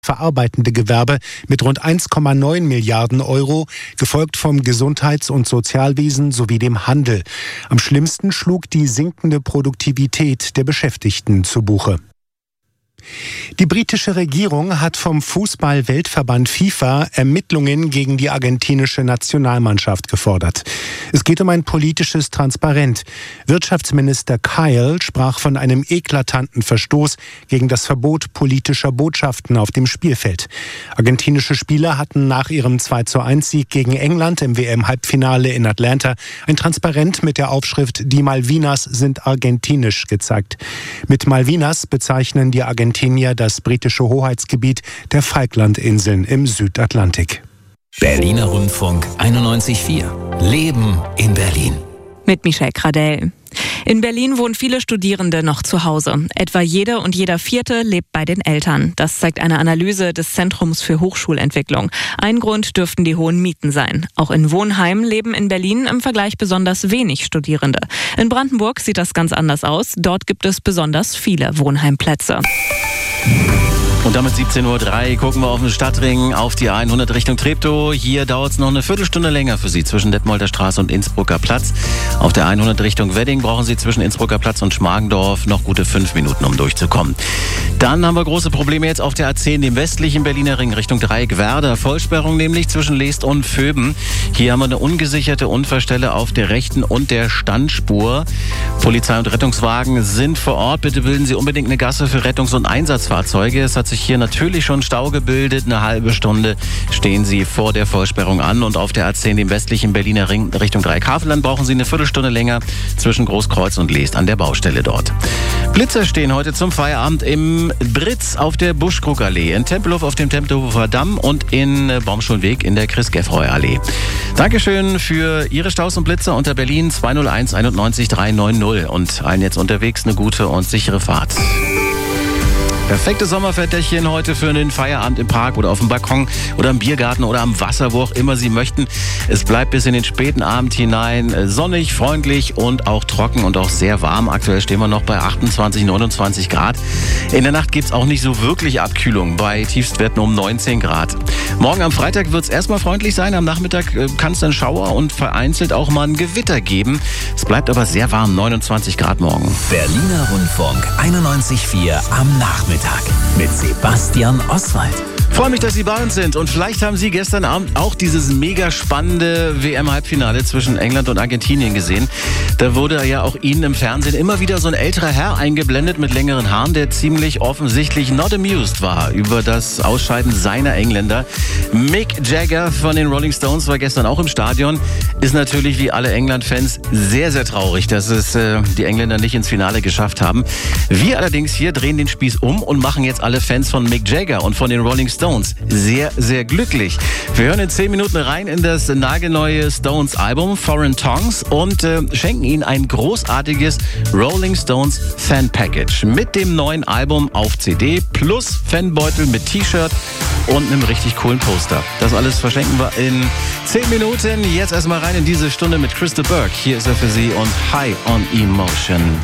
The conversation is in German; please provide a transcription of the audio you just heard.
verarbeitende Gewerbe mit rund 1,9 Milliarden Euro, gefolgt vom Gesundheits- und Sozialwesen sowie dem Handel. Am schlimmsten schlug die sinkende Produktivität der Beschäftigten zu Buche. Die britische Regierung hat vom Fußball-Weltverband FIFA Ermittlungen gegen die argentinische Nationalmannschaft gefordert. Es geht um ein politisches Transparent. Wirtschaftsminister Kyle sprach von einem eklatanten Verstoß gegen das Verbot politischer Botschaften auf dem Spielfeld. Argentinische Spieler hatten nach ihrem 2:1-Sieg gegen England im WM-Halbfinale in Atlanta ein Transparent mit der Aufschrift "Die Malvinas sind argentinisch" gezeigt. Mit Malvinas bezeichnen die Argentinier das britische Hoheitsgebiet der Falklandinseln im Südatlantik. Berliner Rundfunk 91,4. Leben in Berlin. Mit Michelle Kradell. In Berlin wohnen viele Studierende noch zu Hause. Etwa jede und jeder Vierte lebt bei den Eltern. Das zeigt eine Analyse des Zentrums für Hochschulentwicklung. Ein Grund dürften die hohen Mieten sein. Auch in Wohnheimen leben in Berlin im Vergleich besonders wenig Studierende. In Brandenburg sieht das ganz anders aus. Dort gibt es besonders viele Wohnheimplätze. Und damit 17:03 Uhr gucken wir auf den Stadtring, auf die 100 Richtung Treptow. Hier dauert es noch eine Viertelstunde länger für Sie zwischen Detmolder Straße und Innsbrucker Platz. Auf der 100 Richtung Wedding brauchen Sie zwischen Innsbrucker Platz und Schmargendorf noch gute 5 Minuten, um durchzukommen. Dann haben wir große Probleme jetzt auf der A10, dem westlichen Berliner Ring Richtung Dreieckwerder. Vollsperrung nämlich zwischen Leest und Vöben. Hier haben wir eine ungesicherte Unfallstelle auf der rechten und der Standspur. Polizei und Rettungswagen sind vor Ort. Bitte bilden Sie unbedingt eine Gasse für Rettungs- und Einsatzfahrzeuge. Es hat sich hier natürlich schon Stau gebildet. Eine halbe Stunde stehen Sie vor der Vollsperrung an. Und auf der A10, dem westlichen Berliner Ring Richtung Dreieckhavelland, brauchen Sie eine Viertelstunde länger zwischen Großkreuz und Leest an der Baustelle dort. Blitzer stehen heute zum Feierabend im Britz auf der Buschkrugallee, in Tempelhof auf dem Tempelhofer Damm und in Baumschulenweg in der Chris-Geffroy-Allee. Dankeschön für Ihre Staus und Blitzer unter Berlin 201 91 390 und allen jetzt unterwegs eine gute und sichere Fahrt. Perfektes Sommerwetterchen heute für einen Feierabend im Park oder auf dem Balkon oder im Biergarten oder am Wasser, wo auch immer Sie möchten. Es bleibt bis in den späten Abend hinein sonnig, freundlich und auch trocken und auch sehr warm. Aktuell stehen wir noch bei 28, 29 Grad. In der Nacht gibt es auch nicht so wirklich Abkühlung, bei Tiefstwerten um 19 Grad. Morgen am Freitag wird es erstmal freundlich sein. Am Nachmittag kann es dann Schauer und vereinzelt auch mal ein Gewitter geben. Es bleibt aber sehr warm, 29 Grad morgen. Berliner Rundfunk 91,4 am Nachmittag mit Sebastian Oswald. Freue mich, dass Sie bei uns sind und vielleicht haben Sie gestern Abend auch dieses mega spannende WM-Halbfinale zwischen England und Argentinien gesehen. Da wurde ja auch Ihnen im Fernsehen immer wieder so ein älterer Herr eingeblendet mit längeren Haaren, der ziemlich offensichtlich not amused war über das Ausscheiden seiner Engländer. Mick Jagger von den Rolling Stones war gestern auch im Stadion. Ist natürlich wie alle England-Fans sehr, sehr traurig, dass es die Engländer nicht ins Finale geschafft haben. Wir allerdings hier drehen den Spieß um und machen jetzt alle Fans von Mick Jagger und von den Rolling Stones sehr, sehr glücklich. Wir hören in 10 Minuten rein in das nagelneue Stones-Album Foreign Tongues und schenken Ihnen ein großartiges Rolling Stones Fan-Package mit dem neuen Album auf CD plus Fanbeutel mit T-Shirt und einem richtig coolen Poster. Das alles verschenken wir in 10 Minuten. Jetzt erstmal rein in diese Stunde mit Crystal Burke. Hier ist er für Sie und High on Emotion.